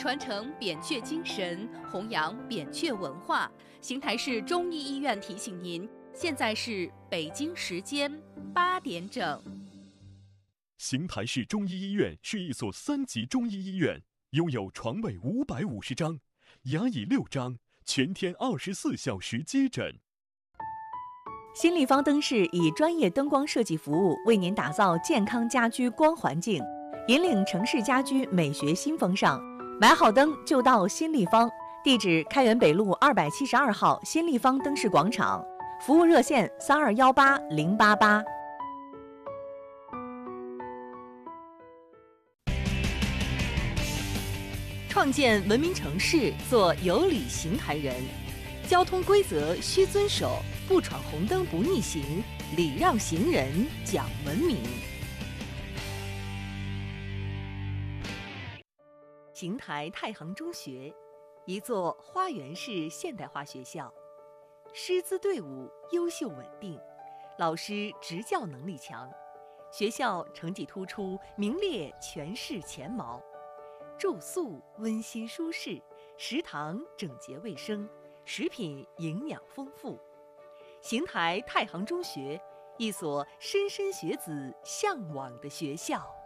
传承扁鹊精神，弘扬扁鹊文化。邢台市中医医院提醒您，现在是北京时间8点整。 邢台市中医医院是一所3级中医医院，拥有床位550张，牙椅6张，全天24小时接诊。 新立方灯饰以专业灯光设计服务，为您打造健康家居光环境，引领城市家居美学新风尚。买好灯就到新立方，地址开元北路272号新立方灯饰广场，服务热线3218-088。创建文明城市，做有礼邢台人。交通规则需遵守，不闯红灯不逆行，礼让行人讲文明。邢台太行中学，一座花园式现代化学校，师资队伍优秀稳定，老师执教能力强，学校成绩突出，名列全市前茅。住宿温馨舒适，食堂整洁卫生，食品营养丰富。邢台太行中学，一所莘莘学子向往的学校。